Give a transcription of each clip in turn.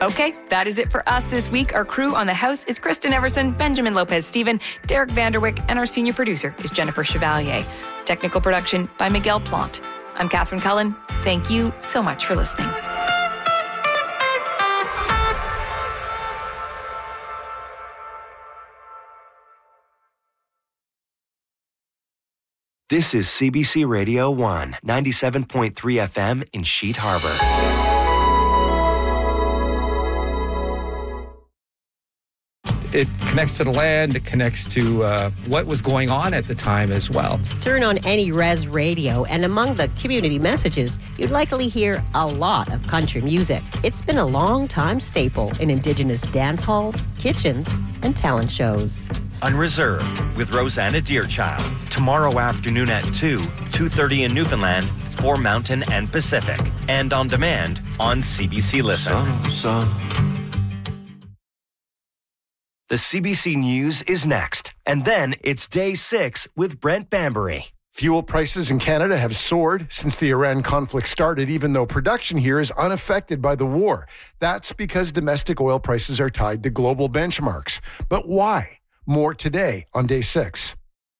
Okay, that is it for us this week. Our crew on the house is Kristen Everson, Benjamin Lopez-Steven, Derek Vanderwick, and our senior producer is Jennifer Chevalier. Technical production by Miguel Plant. I'm Catherine Cullen. Thank you so much for listening. This is CBC Radio 1, 97.3 FM in Sheet Harbor. It connects to the land, it connects to what was going on at the time as well. Turn on any res radio, and among the community messages, you'd likely hear a lot of country music. It's been a long-time staple in Indigenous dance halls, kitchens, and talent shows. Unreserved with Rosanna Deerchild. Tomorrow afternoon at 2:30 in Newfoundland, for Mountain and Pacific. And on demand on CBC Listen. The CBC News is next. And then it's Day 6 with Brent Bambury. Fuel prices in Canada have soared since the Iran conflict started, even though production here is unaffected by the war. That's because domestic oil prices are tied to global benchmarks. But why? More today on Day 6.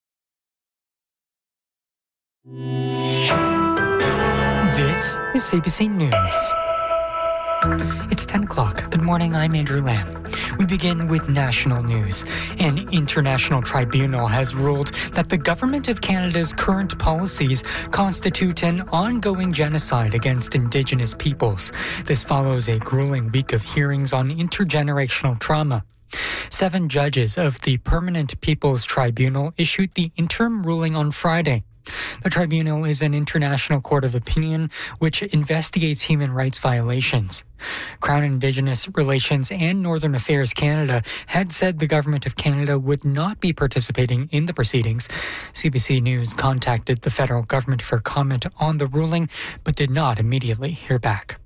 This is CBC News. It's 10 o'clock. Good morning, I'm Andrew Lamb. We begin with national news. An international tribunal has ruled that the Government of Canada's current policies constitute an ongoing genocide against Indigenous peoples. This follows a grueling week of hearings on intergenerational trauma. 7 judges of the Permanent People's Tribunal issued the interim ruling on Friday. The tribunal is an international court of opinion which investigates human rights violations. Crown Indigenous Relations and Northern Affairs Canada had said the Government of Canada would not be participating in the proceedings. CBC News contacted the federal government for comment on the ruling, but did not immediately hear back.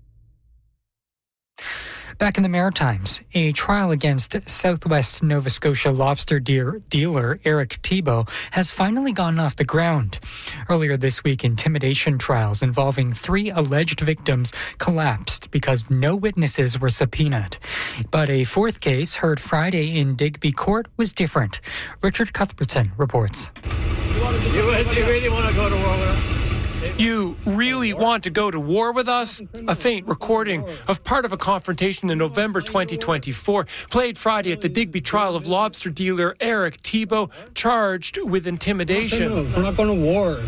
Back in the Maritimes, a trial against Southwest Nova Scotia lobster dealer Eric Thibeault has finally gotten off the ground. Earlier this week, intimidation trials involving 3 alleged victims collapsed because no witnesses were subpoenaed. But a 4th case heard Friday in Digby Court was different. Richard Cuthbertson reports. You really want to go to war with us? You really want to go to war with us? A faint recording of part of a confrontation in November 2024 played Friday at the Digby trial of lobster dealer Eric Thibeault, charged with intimidation. We're not going to war.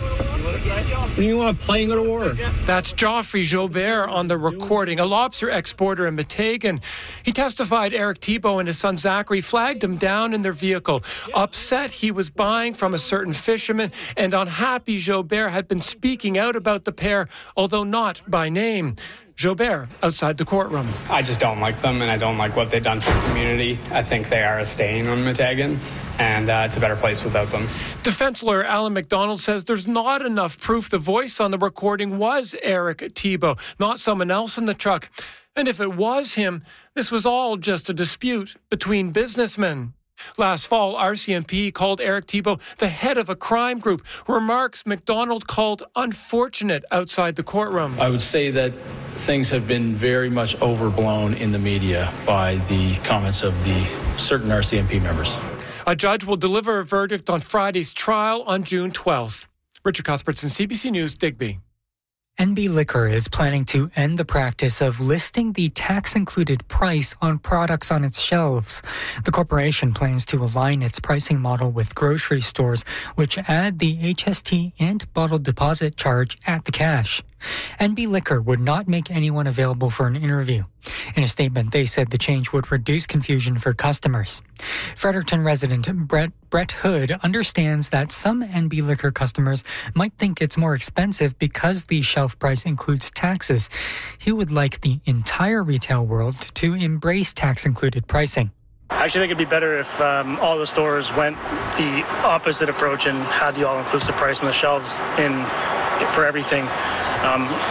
You want to play and go to war? That's Geoffrey Jobert on the recording, a lobster exporter in Meteghan. He testified Eric Thibeault and his son Zachary flagged him down in their vehicle, upset he was buying from a certain fisherman, and unhappy Jobert had been speaking out about the pair, although not by name. Jobert outside the courtroom. I just don't like them, and I don't like what they've done to the community. I think they are a stain on Meteghan, and it's a better place without them. Defense lawyer Alan McDonald says there's not enough proof the voice on the recording was Eric Thibeault, not someone else in the truck. And if it was him, this was all just a dispute between businessmen. Last fall, RCMP called Eric Thibeault the head of a crime group, remarks McDonald called unfortunate outside the courtroom. I would say that things have been very much overblown in the media by the comments of the certain RCMP members. A judge will deliver a verdict on Friday's trial on June 12th. Richard Cuthbertson, CBC News, Digby. NB Liquor is planning to end the practice of listing the tax-included price on products on its shelves. The corporation plans to align its pricing model with grocery stores, which add the HST and bottled deposit charge at the cash. NB Liquor would not make anyone available for an interview. In a statement, they said the change would reduce confusion for customers. Fredericton resident Brett Hood understands that some NB Liquor customers might think it's more expensive because the shelf price includes taxes. He would like the entire retail world to embrace tax-included pricing. I actually think it'd be better if all the stores went the opposite approach and had the all-inclusive price on the shelves for everything.